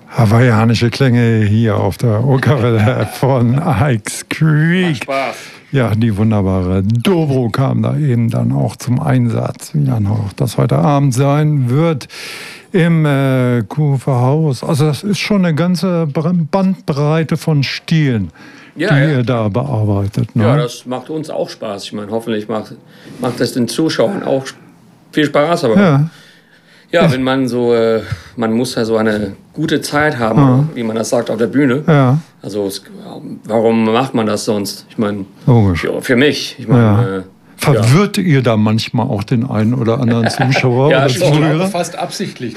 Hawaiianische Klänge hier auf der Okerwelle von Ike's Creek. Spaß. Ja, die wunderbare Dobro kam da eben dann auch zum Einsatz. Wie dann auch das heute Abend sein wird im Kuferhaus. Also das ist schon eine ganze Bandbreite von Stilen, die ihr da bearbeitet. Ne? Ja, das macht uns auch Spaß. Ich meine, hoffentlich macht das den Zuschauern auch viel Spaß. Aber ja, wenn man so, man muss ja so eine gute Zeit haben, wie man das sagt auf der Bühne. Ja. Also warum macht man das sonst? Ich meine, für mich. Ich meine, verwirrt ihr da manchmal auch den einen oder anderen Zuschauer? Ja, oder fast absichtlich.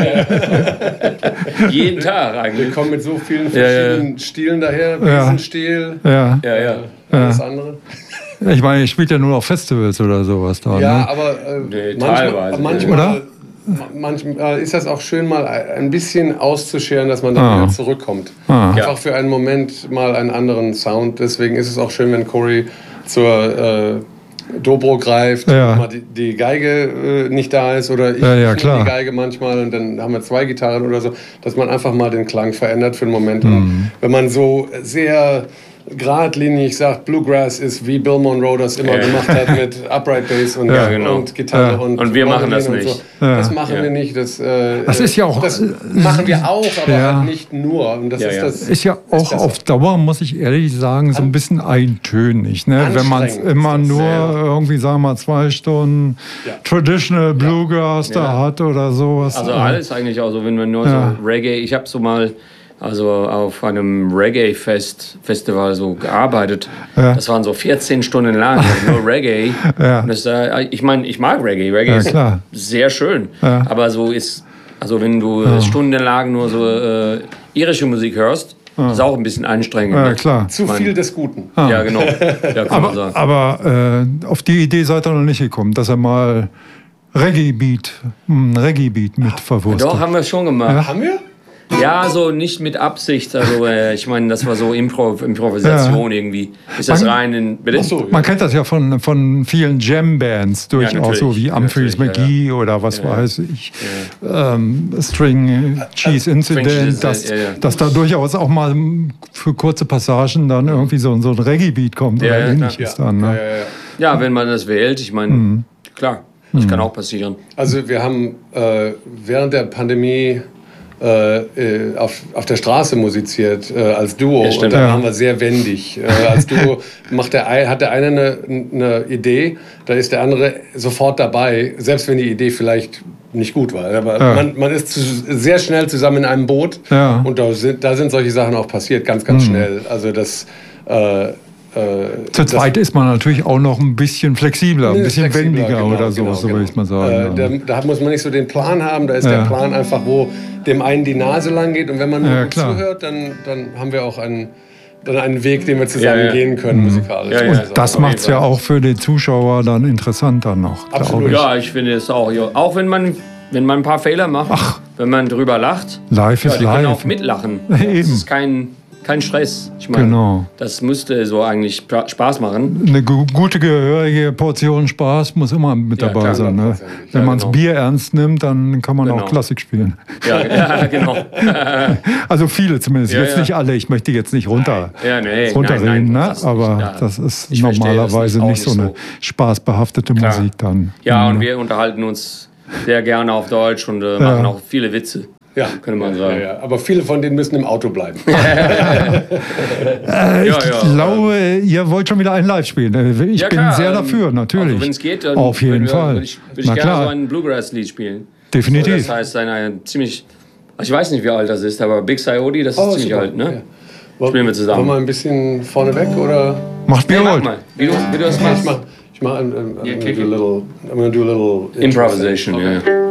Jeden Tag eigentlich. Wir kommen mit so vielen verschiedenen Stilen daher. Besenstiel, alles andere. Ich meine, ihr spielt ja nur auf Festivals oder sowas da. Ja, ne? aber manchmal ist das auch schön, mal ein bisschen auszuscheren, dass man dann wieder zurückkommt. Einfach für einen Moment mal einen anderen Sound. Deswegen ist es auch schön, wenn Corey zur Dobro greift, mal die Geige nicht da ist oder ich die Geige manchmal und dann haben wir 2 Gitarren oder so, dass man einfach mal den Klang verändert für einen Moment. Und wenn man so sehr geradlinig sagt, Bluegrass ist wie Bill Monroe das immer gemacht hat mit Upright Bass und Gitarre und wir machen das nicht. So. Das machen wir nicht. Das ist ja auch, das machen wir auch, aber halt nicht nur. Und das ist ja auch auf Dauer, muss ich ehrlich sagen, so ein bisschen eintönig. Ne? Wenn man es immer nur irgendwie, sagen wir mal, 2 Stunden Traditional Bluegrass da hat oder sowas. Also alles eigentlich auch so, wenn man nur so Reggae, ich habe so mal auf einem Reggae-Festival so gearbeitet. Das waren so 14 Stunden lang, nur Reggae. Und das, ich meine, ich mag Reggae. Reggae ist sehr schön. Aber so ist, also wenn du stundenlang nur so irische Musik hörst, ist auch ein bisschen anstrengend. Ja, klar. Zu viel des Guten. Ja, genau. Ja, kann man sagen. Aber auf die Idee seid ihr noch nicht gekommen, dass er mal Reggae-Beat mit verwurstet. Doch, haben wir schon gemacht. Ja. Haben wir? Ja, so nicht mit Absicht. Also ich meine, das war so Improvisation irgendwie. Ist das rein in... Man kennt das ja von vielen Jam-Bands durchaus, so wie Humphreys McGee oder was weiß ich. String Cheese Incident, dass da durchaus auch mal für kurze Passagen dann irgendwie so ein Reggae-Beat kommt oder ähnliches dann. Ne? Ja, wenn man das wählt, ich meine, klar, das kann auch passieren. Also wir haben während der Pandemie auf der Straße musiziert als Duo und dann waren wir sehr wendig. Als Duo hat der eine eine Idee, da ist der andere sofort dabei, selbst wenn die Idee vielleicht nicht gut war. Aber man ist sehr schnell zusammen in einem Boot und da sind solche Sachen auch passiert, ganz, ganz schnell. Also das... Zur Zweit ist man natürlich auch noch ein bisschen flexibler, ein bisschen wendiger oder so, so würde ich mal sagen. Da muss man nicht so den Plan haben, da ist der Plan einfach, wo dem einen die Nase lang geht und wenn man nur zuhört, dann haben wir auch einen Weg, den wir zusammen gehen können musikalisch. Und das macht es ja auch für den Zuschauer dann interessanter noch. Absolut. Ja, ich finde es auch. Auch wenn man ein paar Fehler macht, wenn man drüber lacht, live ist die live. können auch mitlachen. Eben. Das ist kein Stress. Ich meine, das müsste so eigentlich Spaß machen. Eine gute, gehörige Portion Spaß muss immer mit dabei sein. Ne? Wenn man das Bier ernst nimmt, dann kann man auch Klassik spielen. Ja, genau. Also viele zumindest, jetzt nicht alle. Ich möchte jetzt nicht runterreden, ne? Aber das ist normalerweise nicht so eine spaßbehaftete Musik dann. Ja, und wir unterhalten uns sehr gerne auf Deutsch und machen auch viele Witze. Ja, könnte man sagen. Ja. Aber viele von denen müssen im Auto bleiben. Ich glaube, ihr wollt schon wieder ein Live spielen. Ich bin sehr dafür, natürlich. Also, wenn es geht, dann auf jeden Fall. Würde ich gerne so ein Bluegrass-Lied spielen. Definitiv. So, das heißt, ziemlich... Ich weiß nicht, wie alt das ist, aber Big Coyote, das ist ziemlich alt, ne? Ja. Spielen wir zusammen. Wollen wir ein bisschen vorne weg, oder? Macht mir mach mal. Wie du das machst. Ich mach I'm gonna do a little improvisation. Okay. Yeah.